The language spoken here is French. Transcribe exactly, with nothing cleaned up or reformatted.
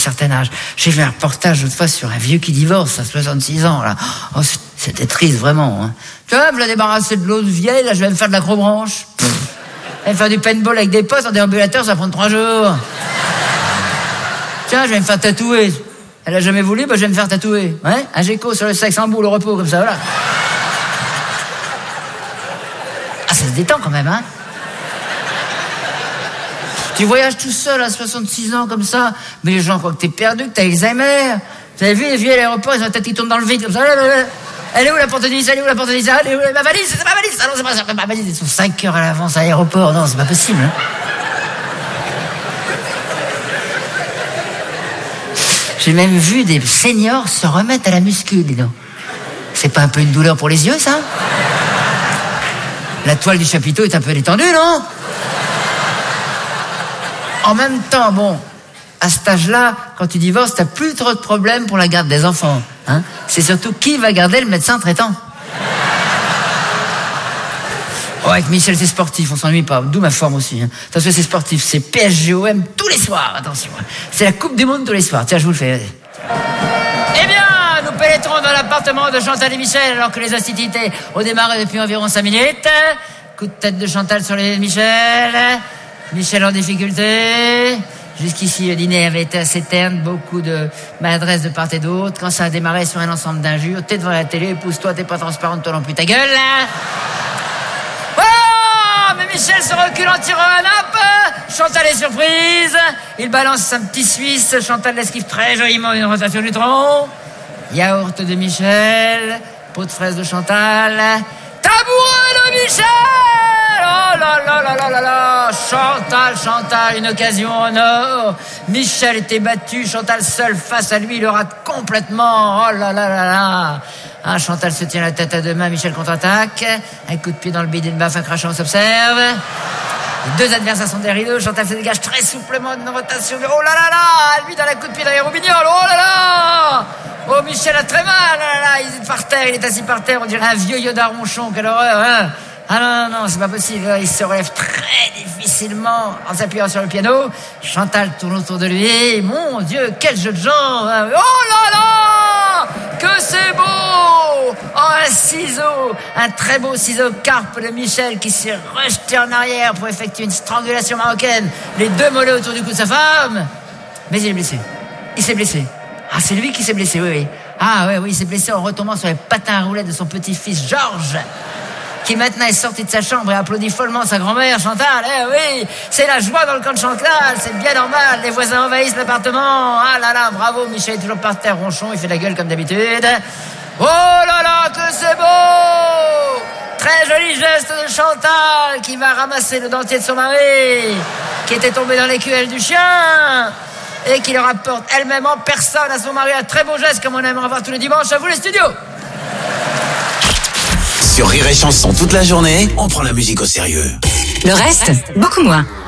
certain âge. J'ai fait un reportage l'autre fois sur un vieux qui divorce à soixante-six ans, là. Oh, c'était triste, vraiment. Hein. Tu vois, je l'ai débarrassé de l'autre vieille, là, je vais me faire de l'acrobranche. Je vais me faire du paintball avec des potes en déambulateur, ça va prendre trois jours. Tiens, je vais me faire tatouer. Elle a jamais voulu, bah je vais me faire tatouer. Ouais, un géco sur le sexe en boule au repos, comme ça, voilà. Ah, ça se détend quand même, hein. Tu voyages tout seul à soixante-six ans comme ça, mais les gens croient que t'es perdu, que t'as Alzheimer. Vous avez vu les vieux à l'aéroport, ils ont la tête qui tourne dans le vide comme ça. Elle est où la porte de Nice? Elle est où la porte de Nice? Elle est où ma valise? C'est ma valise? Ah non, c'est pas ça, ma valise. Ils sont cinq heures à l'avance à l'aéroport. Non, c'est pas possible. Hein. J'ai même vu des seniors se remettre à la muscu, dis donc. C'est pas un peu une douleur pour les yeux, ça? La toile du chapiteau est un peu détendue, non? En même temps, bon, à cet âge-là, quand tu divorces, t'as plus trop de problèmes pour la garde des enfants. Hein. C'est surtout qui va garder le médecin traitant. Oh, avec Michel, c'est sportif, on s'ennuie pas. D'où ma forme aussi. Hein. Parce que c'est sportif, c'est P S G O M tous les soirs, attention. C'est la Coupe du Monde tous les soirs. Tiens, je vous le fais. Eh bien, nous pénétrons dans l'appartement de Chantal et Michel alors que les hostilités ont démarré depuis environ cinq minutes. Coup de tête de Chantal sur les Michel. Michel en difficulté. Jusqu'ici, le dîner avait été assez terne, beaucoup de maladresse de part et d'autre. Quand ça a démarré sur un ensemble d'injures, t'es devant la télé, pousse-toi, t'es pas transparente, toi non plus, ta gueule, là. Oh, mais Michel se recule en tirant un nappe. Chantal est surprise. Il balance un petit Suisse. Chantal l'esquive très joliment une rotation du tronc. Yaourt de Michel. Pot de fraise de Chantal. Tabouret de Michel. Oh là là là là là là. Chantal, Chantal, une occasion en or. Michel était battu, Chantal seule face à lui, il le rate complètement. Oh là là là là. Ah, Chantal se tient la tête à deux mains, Michel contre-attaque. Un coup de pied dans le bide et une baffe, un crachant s'observe. Les deux adversaires sont derrière eux, Chantal se dégage très souplement d'une rotation. Oh là là là. Lui dans la coup de pied derrière Robignol. Oh là là. Oh, Michel a très mal. Oh là là. Il est par terre, il est assis par terre, on dirait un vieux Yoda ronchon, quelle horreur, hein. Ah non, non, non, c'est pas possible. Il se relève très difficilement en s'appuyant sur le piano. Chantal tourne autour de lui. Mon Dieu, quel jeu de genre. Oh là là, que c'est beau. Oh, un ciseau, un très beau ciseau carpe de Michel qui s'est rejeté en arrière pour effectuer une strangulation marocaine. Les deux mollets autour du cou de sa femme. Mais il est blessé. Il s'est blessé. Ah, c'est lui qui s'est blessé, oui, oui. Ah, oui, oui, il s'est blessé en retombant sur les patins à roulettes de son petit-fils Georges, qui maintenant est sorti de sa chambre et applaudit follement sa grand-mère, Chantal. Eh oui, c'est la joie dans le camp de Chantal, c'est bien normal. Les voisins envahissent l'appartement. Ah là là, bravo, Michel est toujours par terre, ronchon, il fait la gueule comme d'habitude. Oh là là, que c'est beau. Très joli geste de Chantal, qui va ramasser le dentier de son mari, qui était tombé dans l'écuelle du chien, et qui le rapporte elle-même en personne à son mari. Un très beau geste, comme on aime en voir tous les dimanches. À vous les studios. Sur Rire et Chanson toute la journée, on prend la musique au sérieux. Le reste, beaucoup moins.